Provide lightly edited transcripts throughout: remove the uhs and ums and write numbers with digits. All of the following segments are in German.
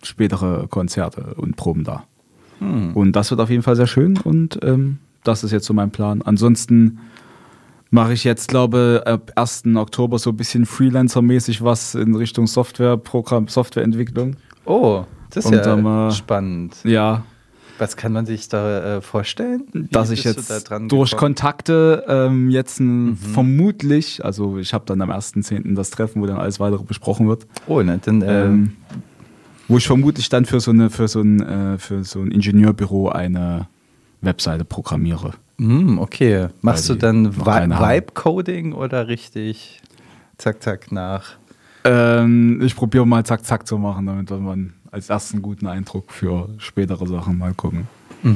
spätere Konzerte und Proben da. Und das wird auf jeden Fall sehr schön und das ist jetzt so mein Plan. Ansonsten mache ich jetzt, glaube ich, ab 1. Oktober so ein bisschen Freelancer-mäßig was in Richtung Softwareentwicklung. Oh, das ist ja spannend. Ja. Was kann man sich da vorstellen? Dass ich jetzt durch Kontakte jetzt vermutlich, also ich habe dann am 1.10. das Treffen, wo dann alles weitere besprochen wird. Oh, ne, dann wo ich vermutlich dann für so ein Ingenieurbüro eine Webseite programmiere. Okay. Machst du dann Vibe-Coding oder richtig zack, zack nach? Ich probiere mal zack, zack zu machen, damit man als ersten guten Eindruck für spätere Sachen mal gucken.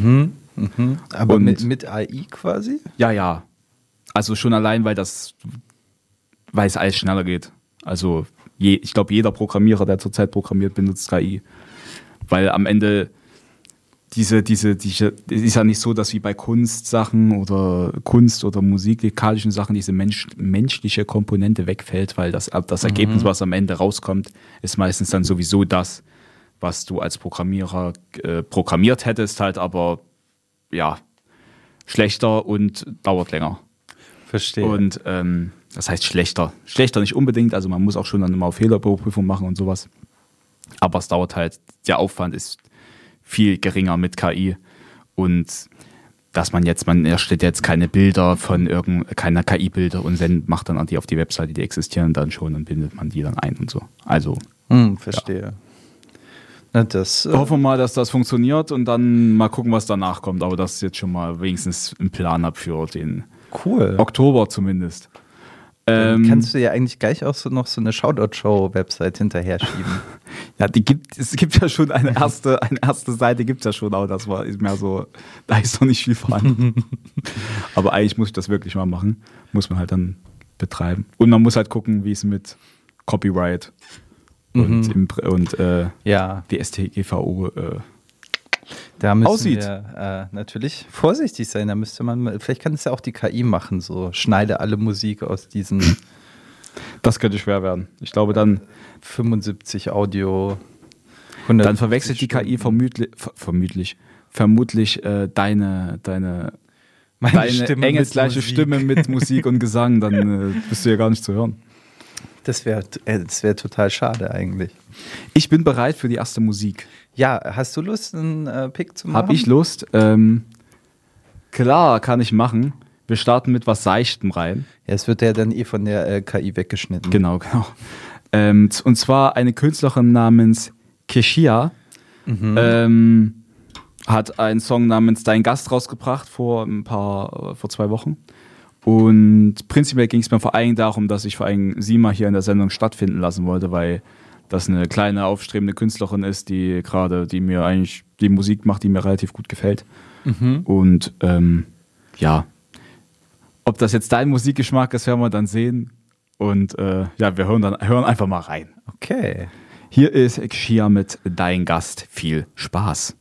Aber mit AI quasi? Ja. Also schon allein, weil es alles schneller geht. Also ich glaube, jeder Programmierer, der zurzeit programmiert, benutzt KI. Weil am Ende diese ist ja nicht so, dass wie bei Kunstsachen oder Kunst oder musikalischen Sachen diese menschliche Komponente wegfällt, weil das Ergebnis, was am Ende rauskommt, ist meistens dann sowieso das, was du als Programmierer programmiert hättest, halt aber ja schlechter und dauert länger. Verstehe. Und das heißt schlechter. Schlechter nicht unbedingt, also man muss auch schon dann immer Fehlerüberprüfung machen und sowas. Aber es dauert halt, der Aufwand ist viel geringer mit KI und dass man erstellt jetzt keine Bilder von keine KI-Bilder und macht dann die auf die Webseite, die existieren dann schon und bindet man die dann ein und so. Also verstehe. Ja. Na, hoffen wir mal, dass das funktioniert und dann mal gucken, was danach kommt. Aber das ist jetzt schon mal wenigstens einen Plan ab für den Oktober zumindest. Dann kannst du ja eigentlich gleich auch noch so eine Shoutout-Show-Website hinterher schieben. Ja, es gibt ja schon eine erste Seite, gibt es ja schon, aber das ist mehr so, da ist noch nicht viel vorhanden. Aber eigentlich muss ich das wirklich mal machen. Muss man halt dann betreiben. Und man muss halt gucken, wie es mit Copyright und die StGVO da müssen aussieht. Wir natürlich vorsichtig sein. Da müsste man, vielleicht kann es ja auch die KI machen, so schneide alle Musik aus diesen. Das könnte schwer werden. Ich glaube dann 75 Audio. Dann verwechselt die KI vermutlich deine engelsgleiche Stimme mit Musik und Gesang. Dann bist du ja gar nicht zu hören. Das wär total schade eigentlich. Ich bin bereit für die erste Musik. Ja, hast du Lust, einen Pick zu machen? Hab ich Lust. Klar, kann ich machen. Wir starten mit was Seichtem rein. Ja, es wird ja dann von der KI weggeschnitten. Genau. Und zwar eine Künstlerin namens Keshia hat einen Song namens Dein Gast rausgebracht vor 2 Wochen. Und prinzipiell ging es mir vor allem darum, dass ich vor allem sie mal hier in der Sendung stattfinden lassen wollte, weil das eine kleine, aufstrebende Künstlerin ist, die mir eigentlich die Musik macht, die mir relativ gut gefällt. Und ob das jetzt dein Musikgeschmack ist, werden wir dann sehen. Und wir hören einfach mal rein. Okay. Hier ist Keshia mit Dein Gast. Viel Spaß.